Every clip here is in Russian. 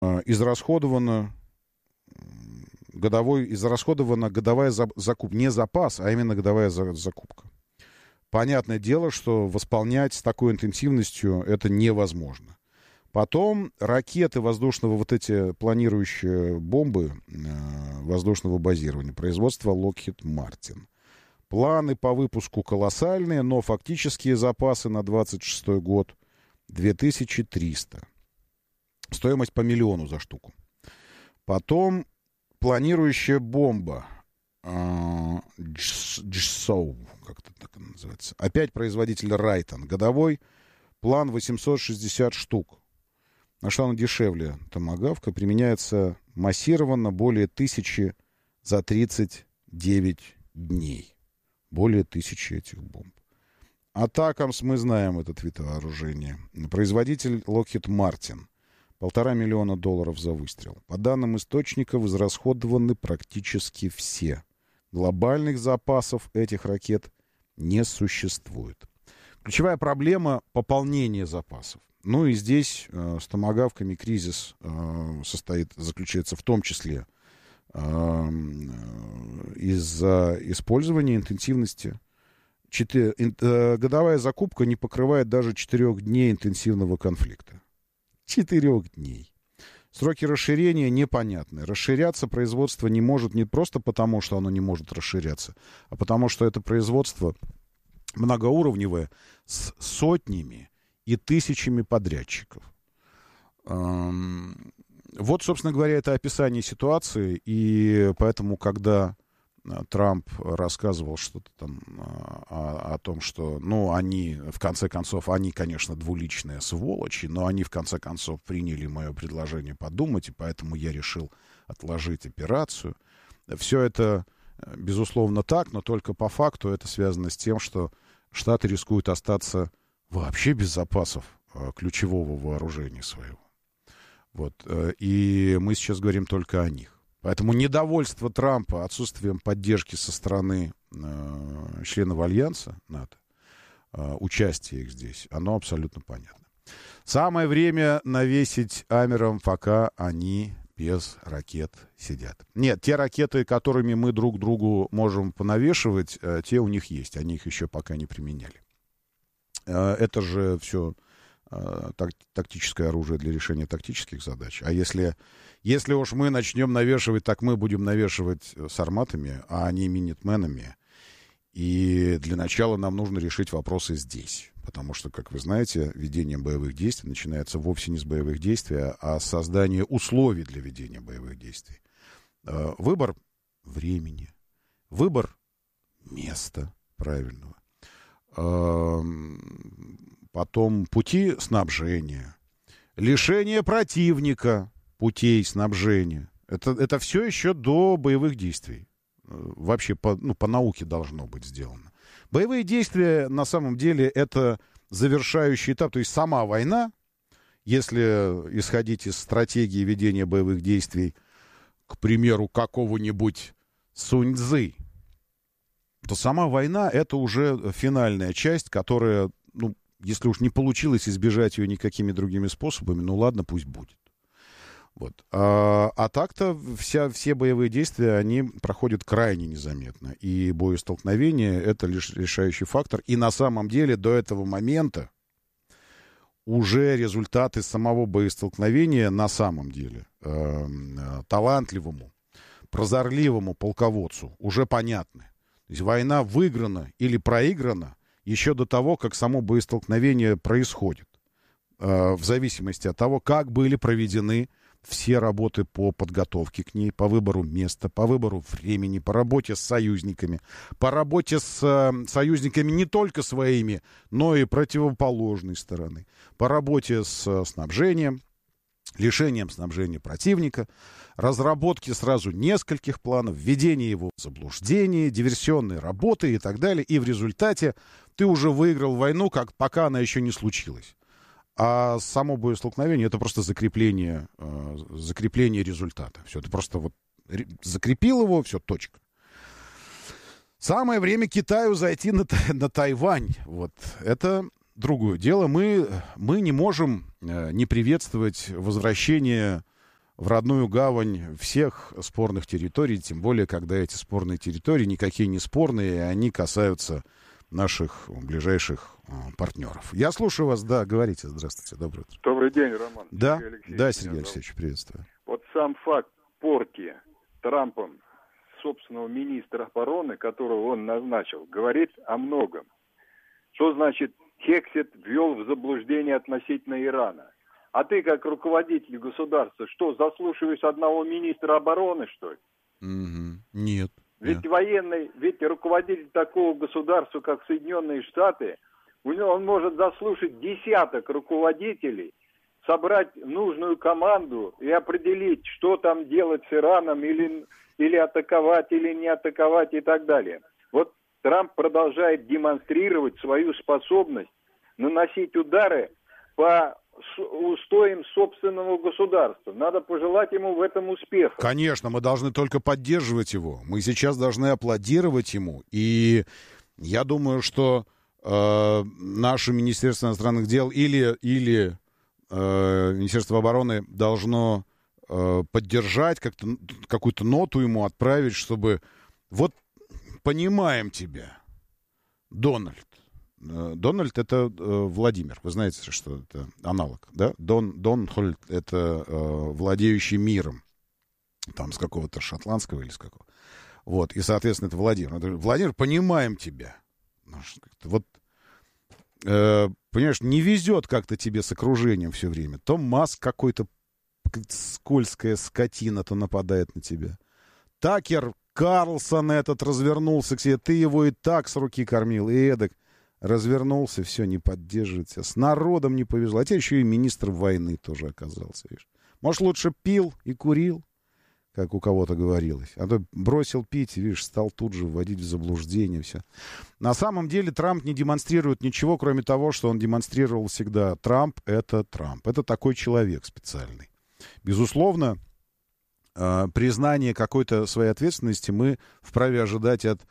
израсходована годовая закупка. Не запас, а именно годовая закупка. Понятное дело, что восполнять с такой интенсивностью это невозможно. Потом ракеты воздушного, вот эти планирующие бомбы воздушного базирования, производства Lockheed Martin. Планы по выпуску колоссальные, но фактические запасы на 26 год 2300. Стоимость по $1 за штуку. Потом планирующая бомба JSOW, как-то так она называется. Опять производитель Райтон. Годовой план 860 штук. На что она дешевле? Томагавка применяется массированно более 1000 за 39 дней. Более 1000 этих бомб. Атакамс, мы знаем этот вид вооружения. Производитель Lockheed Martin. $1,5 миллиона за выстрел. По данным источников, израсходованы практически все. Глобальных запасов этих ракет не существует. Ключевая проблема — пополнение запасов. Ну и здесь с томагавками кризис заключается в том числе из-за использования интенсивности. Годовая закупка не покрывает даже 4 дней интенсивного конфликта. 4 дней. Сроки расширения непонятны. Расширяться производство не может не просто потому, что оно не может расширяться, а потому что это производство многоуровневое с сотнями и тысячами подрядчиков. Вот, собственно говоря, это описание ситуации, и поэтому, когда Трамп рассказывал что-то там о том, что, ну, они, в конце концов, они, конечно, двуличные сволочи, но они, в конце концов, приняли мое предложение подумать, и поэтому я решил отложить операцию. Все это, безусловно, так, но только по факту это связано с тем, что Штаты рискуют остаться вообще без запасов ключевого вооружения своего. Вот. И мы сейчас говорим только о них. Поэтому недовольство Трампа отсутствием поддержки со стороны членов Альянса НАТО, участие их здесь, оно абсолютно понятно. Самое время навесить амерам, пока они без ракет сидят. Нет, те ракеты, которыми мы друг другу можем понавешивать, те у них есть, они их еще пока не применяли. Это же все тактическое оружие для решения тактических задач. А если уж мы начнем навешивать, так мы будем навешивать сарматами, а не минитменами. И для начала нам нужно решить вопросы здесь. Потому что, как вы знаете, ведение боевых действий начинается вовсе не с боевых действий, а с создания условий для ведения боевых действий. Выбор времени, выбор места правильного. Потом пути снабжения, лишение противника путей снабжения. Это все еще до боевых действий. Вообще по науке должно быть сделано. Боевые действия, на самом деле, это завершающий этап. То есть сама война, если исходить из стратегии ведения боевых действий, к примеру, какого-нибудь Сунь-Цзы, то сама война — это уже финальная часть, которая, если уж не получилось избежать ее никакими другими способами, ладно, пусть будет. Вот. А так-то все боевые действия, они проходят крайне незаметно. И боестолкновение — это лишь решающий фактор. И на самом деле до этого момента уже результаты самого боестолкновения на самом деле талантливому, прозорливому полководцу уже понятны. То есть война выиграна или проиграна еще до того, как само боестолкновение происходит. В зависимости от того, как были проведены все работы по подготовке к ней, по выбору места, по выбору времени, по работе с союзниками, по работе с союзниками не только своими, но и противоположной стороны, по работе с снабжением, лишением снабжения противника, разработке сразу нескольких планов, введение его в заблуждение, диверсионные работы и так далее. И в результате ты уже выиграл войну, пока она еще не случилась. А само боестолкновение — это просто закрепление результата. Все, это просто закрепил его, все, точка. Самое время Китаю зайти на Тайвань. Вот. Это другое дело. Мы не можем не приветствовать возвращение в родную гавань всех спорных территорий, тем более, когда эти спорные территории никакие не спорные, и они касаются наших ближайших партнеров. Я слушаю вас, да, говорите, здравствуйте, доброе утро. Добрый день, Роман. Да, да, Сергей Алексеевич, приветствую. Вот сам факт порки Трампом собственного министра обороны, которого он назначил, говорит о многом. Что значит Хексет ввел в заблуждение относительно Ирана? А ты, как руководитель государства, что, заслушиваешь одного министра обороны, что ли? Нет. Ведь ведь руководитель такого государства, как Соединенные Штаты, он может заслушать десяток руководителей, собрать нужную команду и определить, что там делать с Ираном, или атаковать, или не атаковать и так далее. Вот Трамп продолжает демонстрировать свою способность наносить удары по устоям собственного государства. Надо пожелать ему в этом успеха. Конечно, мы должны только поддерживать его. Мы сейчас должны аплодировать ему. И я думаю, что наше Министерство иностранных дел или Министерство обороны должно поддержать, какую-то ноту ему отправить, чтобы... Вот понимаем тебя, Дональд. Дональд — это Владимир. Вы знаете, что это аналог, да? Дональд — это владеющий миром. Там с какого-то шотландского или с какого. Вот. И, соответственно, это Владимир. Владимир, понимаем тебя. Вот, понимаешь, не везет как-то тебе с окружением все время. То Маск какой-то скользкая скотина, то нападает на тебя. Такер Карлсон этот развернулся к себе. Ты его и так с руки кормил, и эдак. Развернулся, все, не поддерживает тебя. С народом не повезло. А теперь еще и министр войны тоже оказался, видишь. Может, лучше пил и курил, как у кого-то говорилось. А то бросил пить, и, видишь, стал тут же вводить в заблуждение все. На самом деле Трамп не демонстрирует ничего, кроме того, что он демонстрировал всегда. Трамп — это Трамп. Это такой человек специальный. Безусловно, признание какой-то своей ответственности мы вправе ожидать от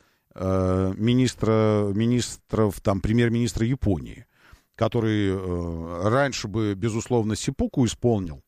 министров, там, премьер-министра Японии, который раньше бы, безусловно, сипуку исполнил,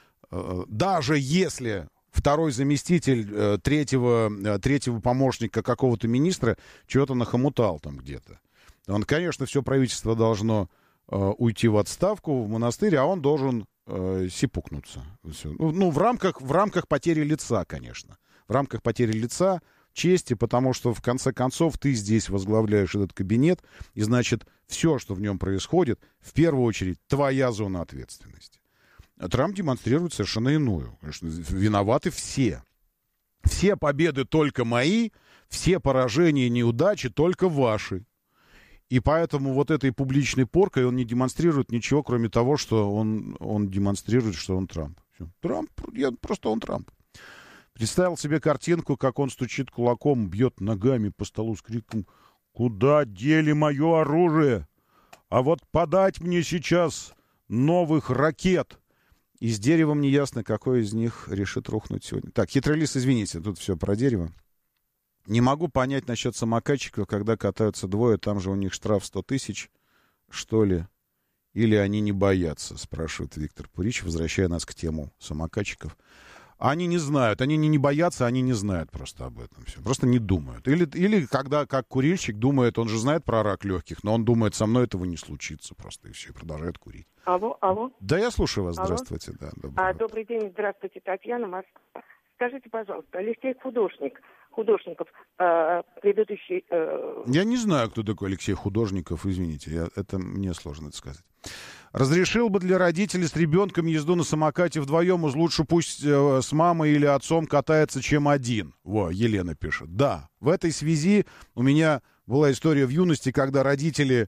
даже если второй заместитель третьего помощника какого-то министра чего-то нахомутал там где-то. Он, конечно, все правительство должно уйти в отставку, в монастырь, а он должен сипукнуться. Все. Ну, в рамках потери лица, конечно. В рамках потери лица, чести, потому что, в конце концов, ты здесь возглавляешь этот кабинет, и, значит, все, что в нем происходит, в первую очередь, твоя зона ответственности. Трамп демонстрирует совершенно иную. Конечно, виноваты все. Все победы только мои, все поражения и неудачи только ваши. И поэтому вот этой публичной поркой он не демонстрирует ничего, кроме того, что он демонстрирует, что он Трамп. Все. Трамп, он Трамп. Представил себе картинку, как он стучит кулаком, бьет ногами по столу с криком: «Куда дели мое оружие? А вот подать мне сейчас новых ракет!» И с деревом неясно, какой из них решит рухнуть сегодня. Так, хитрый лис, извините, тут все про дерево. Не могу понять насчет самокатчиков, когда катаются двое, там же у них штраф 100 тысяч, что ли? Или они не боятся, спрашивает Виктор Пурич, возвращая нас к тему самокатчиков. Они не знают, они не боятся, они не знают просто об этом все. Просто не думают. Или когда, как курильщик, думает, он же знает про рак легких, но он думает, со мной этого не случится просто, и все, и продолжает курить. Алло. Да, я слушаю вас, Алло. здравствуйте. Да, добрый день, здравствуйте, Татьяна, Москва. Скажите, пожалуйста, Алексей Художников, предыдущий... Я не знаю, кто такой Алексей Художников, извините, это мне сложно это сказать. Разрешил бы для родителей с ребенком езду на самокате вдвоем, уж лучше пусть с мамой или отцом катается, чем один. Во, Елена пишет. Да, в этой связи у меня была история в юности, когда родители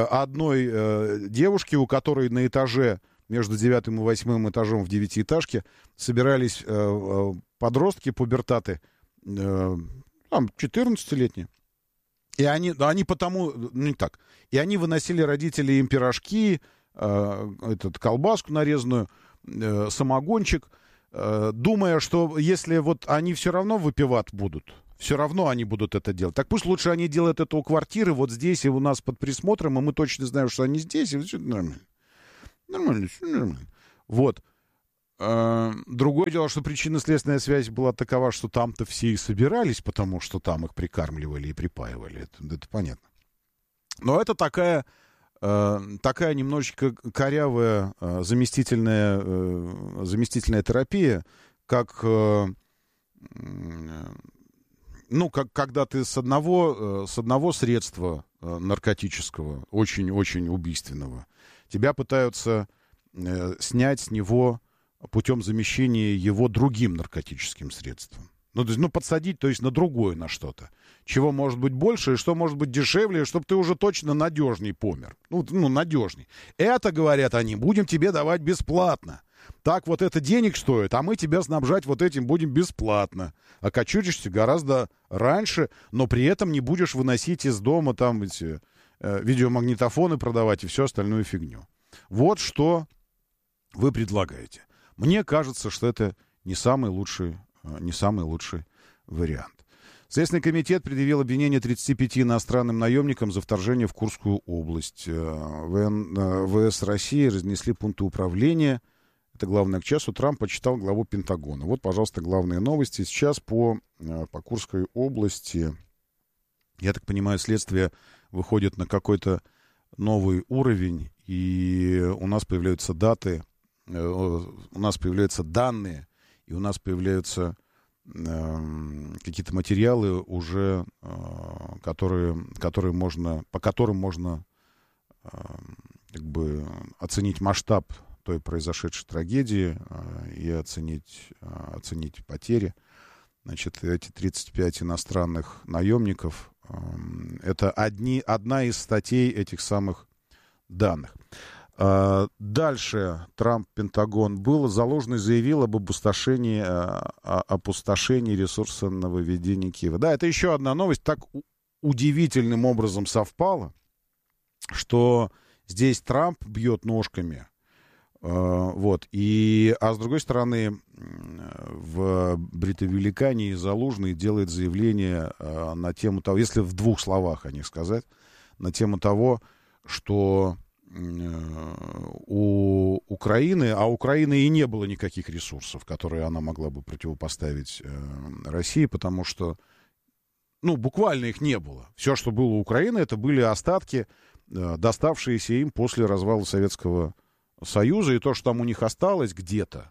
одной девушки, у которой на этаже, между 9 и 8 этажом в 9-этажке, собирались подростки, пубертаты, там, 14-летние. И они потому, не так, и они выносили родители им пирожки, колбаску нарезанную, самогончик, думая, что если вот они все равно выпивать будут, все равно они будут это делать. Так пусть лучше они делают это у квартиры, вот здесь и у нас под присмотром, и мы точно знаем, что они здесь, и все нормально. Нормально, все нормально. Вот. Другое дело, что причинно-следственная связь была такова, что там-то все и собирались, потому что там их прикармливали и припаивали. Это понятно. Но это такая немножечко корявая заместительная терапия, как когда ты с одного средства наркотического, очень-очень убийственного, тебя пытаются снять с него путем замещения его другим наркотическим средством. То есть, подсадить, то есть на другое, на что-то. Чего может быть больше, и что может быть дешевле, чтобы ты уже точно надежней помер. Надежней. Это, говорят они, будем тебе давать бесплатно. Так вот это денег стоит, а мы тебя снабжать вот этим будем бесплатно. Окочуришься гораздо раньше, но при этом не будешь выносить из дома там эти видеомагнитофоны продавать и всю остальную фигню. Вот что вы предлагаете. Мне кажется, что это не самый лучший вариант. Следственный комитет предъявил обвинение 35 иностранным наемникам за вторжение в Курскую область. ВС России разнесли пункты управления. Это главное к часу. Трамп почитал главу Пентагона. Вот, пожалуйста, главные новости. Сейчас по Курской области, я так понимаю, следствие выходит на какой-то новый уровень, и у нас появляются даты, у нас появляются данные, и у нас появляются какие-то материалы уже, по которым можно оценить масштаб той произошедшей трагедии и оценить потери. Значит, эти 35 иностранных наемников — это одна из статей этих самых данных. Дальше Трамп, Пентагон был. Залужный заявил об опустошении ресурса на выведение Киева. Да, это еще одна новость. Так удивительным образом совпало, что здесь Трамп бьет ножками. А с другой стороны, в Бритовеликании Залужный делает заявление на тему того, если в двух словах о них сказать, на тему того, что у Украины, а у Украины и не было никаких ресурсов, которые она могла бы противопоставить России, потому что, буквально их не было. Все, что было у Украины, это были остатки, доставшиеся им после развала Советского Союза, и то, что там у них осталось где-то,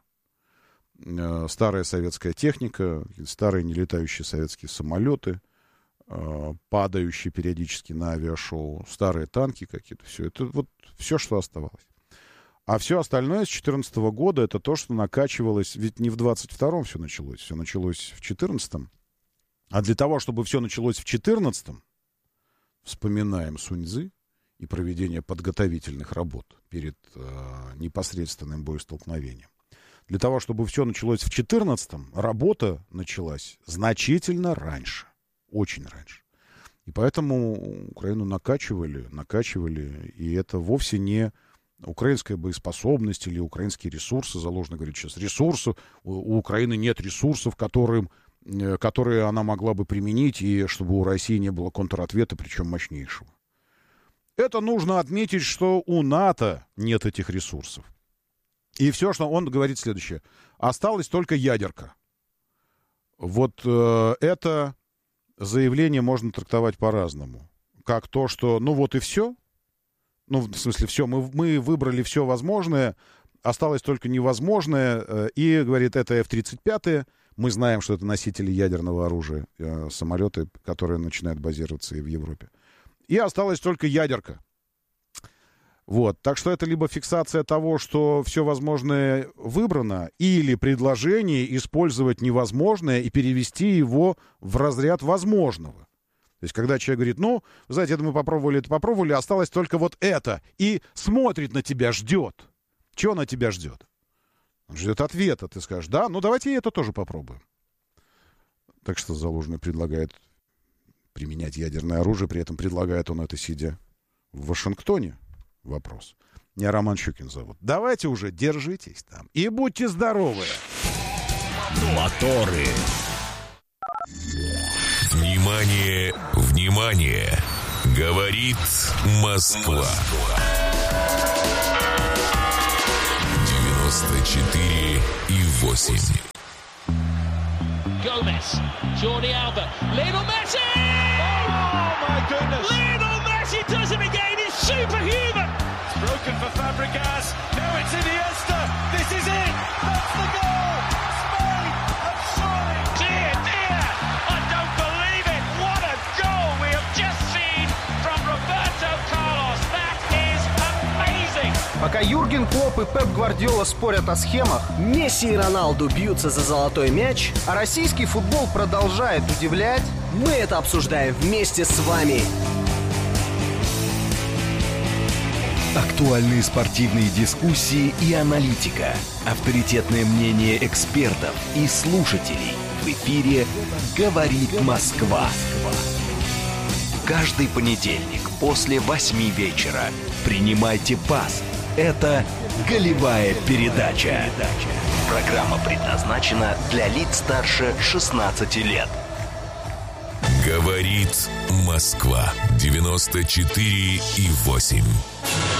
старая советская техника, старые нелетающие советские самолеты, падающие периодически на авиашоу, старые танки какие-то, все это вот все, что оставалось. А все остальное с 2014 года это то, что накачивалось, ведь не в 22-м все началось в 2014-м. А для того, чтобы все началось в 2014-м, вспоминаем Сунь-цзы и проведение подготовительных работ перед непосредственным боестолкновением. Для того, чтобы все началось в 2014-м, работа началась значительно раньше. Очень раньше. И поэтому Украину накачивали, и это вовсе не украинская боеспособность или украинские ресурсы. Залужный говорит сейчас, ресурсы, у Украины нет ресурсов, которые она могла бы применить, и чтобы у России не было контратвета, причем мощнейшего. Это нужно отметить, что у НАТО нет этих ресурсов. И все, что он говорит следующее. Осталась только ядерка. Вот это заявление можно трактовать по-разному. Как то, что и все. В смысле, все. Мы выбрали все возможное. Осталось только невозможное. И, говорит, это F-35. Мы знаем, что это носители ядерного оружия. Самолеты, которые начинают базироваться и в Европе. И осталась только ядерка. Так что это либо фиксация того, что все возможное выбрано, или предложение использовать невозможное и перевести его в разряд возможного. То есть, когда человек говорит, знаете, это мы попробовали, осталось только вот это, и смотрит на тебя, ждет. Чего на тебя ждет? Он ждет ответа. Ты скажешь, да, давайте и это тоже попробуем. Так что Залужный предлагает применять ядерное оружие, при этом предлагает он это, сидя в Вашингтоне. Вопрос. Меня Роман Щукин зовут. Давайте уже держитесь там и будьте здоровы. Моторы. Внимание, внимание. Говорит Москва. 94,8. 98,8. Gomez, Jordi Alba, Lionel Messi! Oh my goodness! Lionel Messi does it again. He's superhuman. It's broken for Fabregas. Now it's Iniesta. This is it. That's the goal. Spain have surely. Dear, dear, I don't believe it. What a goal we have just seen from Roberto Carlos. That is amazing. Пока Юрген Клопп и Пеп Гвардиола спорят о схемах, Месси и Роналду бьются за золотой мяч, а российский футбол продолжает удивлять, мы это обсуждаем вместе с вами. Актуальные спортивные дискуссии и аналитика. Авторитетное мнение экспертов и слушателей. В эфире «Говорит Москва». Каждый понедельник после 8 вечера. Принимайте пас. Это «Голевая передача». Программа предназначена для лиц старше 16 лет. Говорит Москва. 94,8.